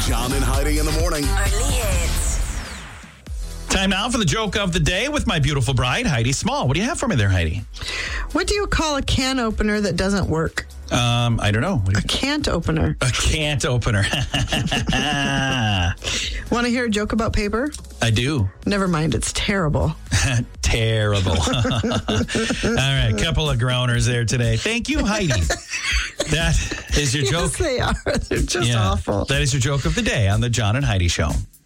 John and Heidi in the morning. Early hits. Time now for the joke of the day with my beautiful bride, Heidi Small. What do you have for me there, Heidi? What do you call a can opener that doesn't work? I don't know. A can't opener. A can't opener. Want to hear a joke about paper? I do. Never mind, it's terrible. Terrible. All right, couple of groaners there today. Thank you, Heidi. That is your joke. Yes, they are. They're just awful. That is your joke of the day on the John and Heidi Show.